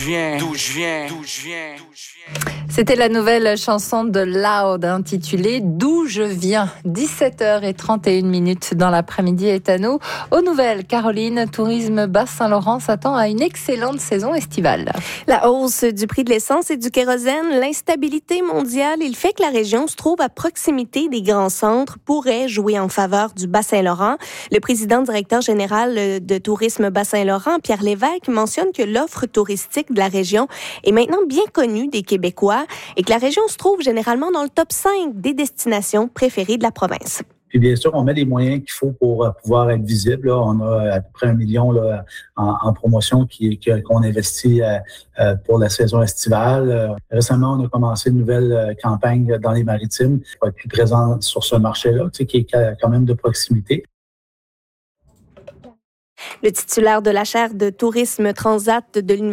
C'était la nouvelle chanson de Loud intitulée D'où je viens. 17h31 dans l'après-midi est à nous. Aux nouvelles, Caroline, Tourisme Bas-Saint-Laurent s'attend à une excellente saison estivale. La hausse du prix de l'essence et du kérosène, l'instabilité mondiale et le fait que la région se trouve à proximité des grands centres pourraient jouer en faveur du Bas-Saint-Laurent. Le président directeur général de Tourisme Bas-Saint-Laurent, Pierre Lévesque, mentionne que l'offre touristique de la région est maintenant bien connue des Québécois et que la région se trouve généralement dans le top 5 des destinations préférées de la province. Puis bien sûr, on met les moyens qu'il faut pour pouvoir être visible. Là, on a à peu près 1 million là, en promotion qu'on investit pour la saison estivale. Récemment, on a commencé une nouvelle campagne dans les maritimes pour être plus présent sur ce marché-là, qui est quand même de proximité. Le titulaire de la chaire de tourisme Transat de l'Université